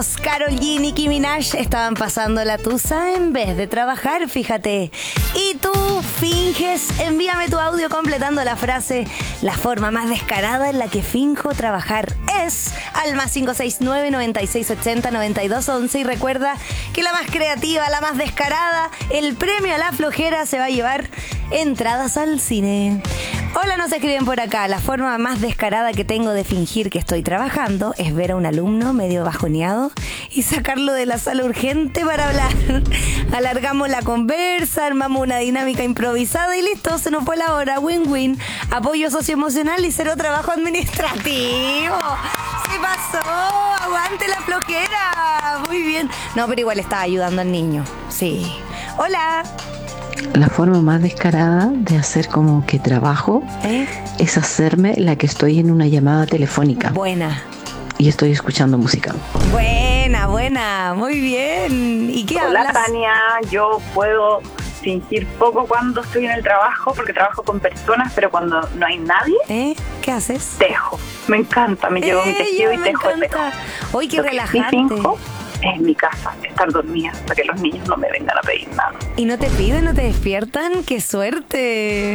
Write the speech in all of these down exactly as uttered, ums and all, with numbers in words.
Karol G y Nicki Minaj estaban pasando la tusa en vez de trabajar, fíjate. Y tú finges, envíame tu audio completando la frase: la forma más descarada en la que finjo trabajar es al más cinco seis nueve, noventa y seis ochenta, noventa y dos once. Y recuerda que la más creativa, la más descarada, el premio a la flojera se va a llevar entradas al cine. Hola, nos escriben por acá. La forma más descarada que tengo de fingir que estoy trabajando es ver a un alumno medio bajoneado y sacarlo de la sala urgente para hablar. Alargamos la conversa, armamos una dinámica improvisada y listo, se nos fue la hora. Win-win, apoyo socioemocional y cero trabajo administrativo. ¿Qué pasó? Aguante la flojera. Muy bien. No, pero igual estaba ayudando al niño. Sí. Hola. La forma más descarada de hacer como que trabajo ¿Eh? es hacerme la que estoy en una llamada telefónica. Buena. Y estoy escuchando música. Buena, buena, muy bien. ¿Y qué Hola, hablas? Tania, yo puedo fingir poco cuando estoy en el trabajo, porque trabajo con personas, pero cuando no hay nadie, ¿Eh? ¿Qué haces? tejo. Me encanta, me llevo mi tejido y tejo el tejo. Uy, qué Lo que relajante. sí finjo es en mi casa, estar dormida, para que los niños no me vengan a pedir nada. ¿Y no te piden, no te despiertan? ¡Qué suerte!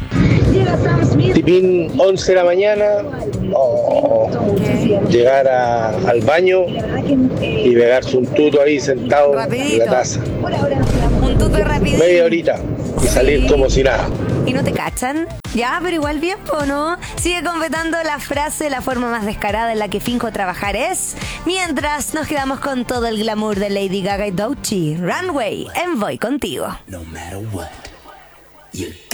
Tipín once de la mañana, oh, llegar a, al baño y pegarse un tuto ahí sentado Rapidito. en la taza. Un tuto rapidito. Media horita y salir Sí. como si nada. ¿Y no te cachan? Ya, pero igual bien, ¿o no? Sigue completando la frase: la forma más descarada en la que finjo trabajar es. Mientras nos quedamos con todo el glamour de Lady Gaga y Doechii. Runway en Voy Contigo. No matter what, you